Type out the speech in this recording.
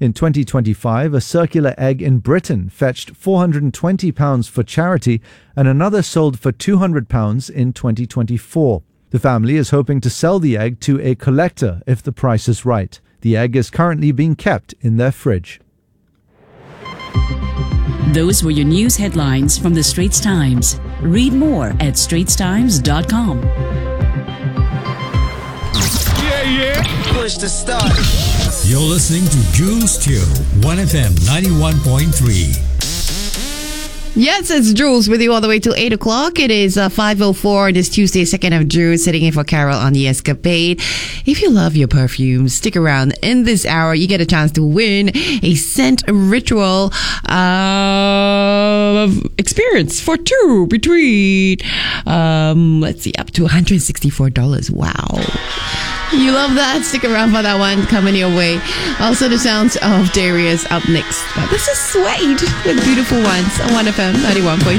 In 2025, a circular egg in Britain fetched £420 for charity and another sold for £200 in 2024. The family is hoping to sell the egg to a collector if the price is right. The egg is currently being kept in their fridge. Those were your news headlines from the Straits Times. Read more at straitstimes.com. Push to start. You're listening to Jules Teo, 1FM 91.3. Yes, it's Jules with you all the way till 8 o'clock. It is 5:04. It is Tuesday, 2nd of June, sitting in for Carol on the Escapade. If you love your perfume, stick around. In this hour, you get a chance to win a scent ritual experience for two between, up to $164. Wow. You love that? Stick around for that one coming your way. Also, the sounds of Darius up next. But this is Suede with Beautiful Ones on 1FM 91.3.